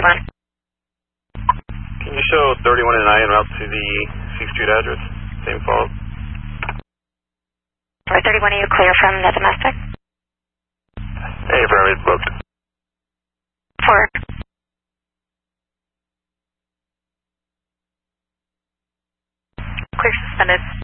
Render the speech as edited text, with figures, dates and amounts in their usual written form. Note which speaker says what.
Speaker 1: 31.
Speaker 2: Can you show 31 and I en route to the 6th Street address? Same follow-up.
Speaker 1: For 31, are you clear from the domestic?
Speaker 2: Hey, Fermi, it's booked.
Speaker 1: 4. Clear suspended.